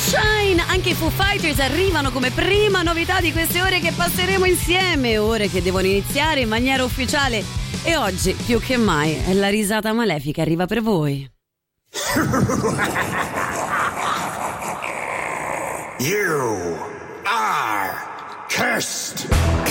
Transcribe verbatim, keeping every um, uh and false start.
Shine, anche i Foo Fighters arrivano come prima novità di queste ore che passeremo insieme, ore che devono iniziare in maniera ufficiale e oggi più che mai la risata malefica arriva per voi. You are cursed.